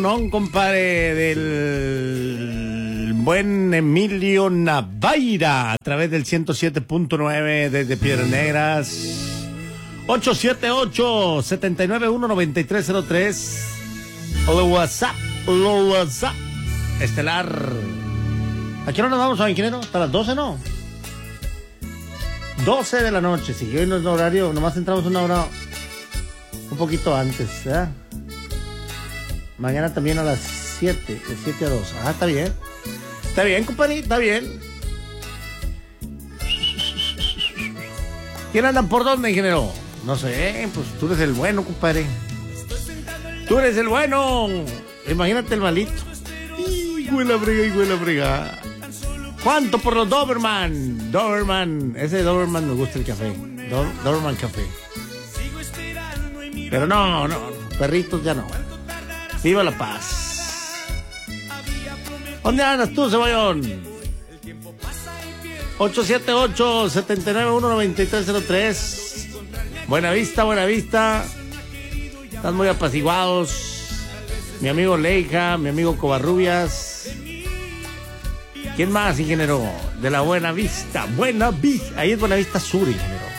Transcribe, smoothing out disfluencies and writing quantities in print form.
No, compadre, del buen Emilio Navaira a través del 107.9 desde Piedras Negras. 878-791-9303. Hola, WhatsApp. Estelar. ¿A qué hora nos vamos, ingeniero? ¿Hasta las 12, no? 12 de la noche, sí. Hoy no es horario, nomás entramos una hora un poquito antes, ¿verdad? Mañana también a las 7, de 7 a 2. Ah, está bien. Está bien, compadre, está bien. ¿Quién anda por dónde, ingeniero? No sé, pues tú eres el bueno, compadre. Tú eres el bueno. Imagínate el malito. Huele a brega. ¿Cuánto por los Doberman? Doberman. Ese Doberman me gusta el café. Doberman café. Pero no, perritos ya no. ¡Viva la paz! ¿Dónde andas tú, Cebollón? 878-791-9303. Buena vista. Están muy apaciguados. Mi amigo Leija, mi amigo Covarrubias. ¿Quién más, ingeniero? De la Buena Vista. Ahí es Buena Vista Sur, ingeniero.